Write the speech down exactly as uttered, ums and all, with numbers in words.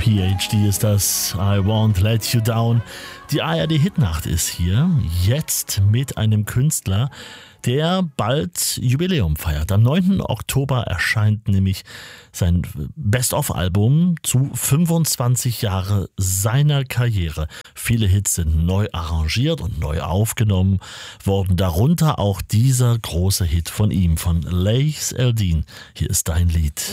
P H D ist das, I Won't Let You Down. Die A R D-Hitnacht ist hier, jetzt mit einem Künstler, der bald Jubiläum feiert. Am neunten Oktober erscheint nämlich sein Best-of-Album zu fünfundzwanzig Jahre seiner Karriere. Viele Hits sind neu arrangiert und neu aufgenommen worden, darunter auch dieser große Hit von ihm, von Laith El-Deen. Hier ist dein Lied.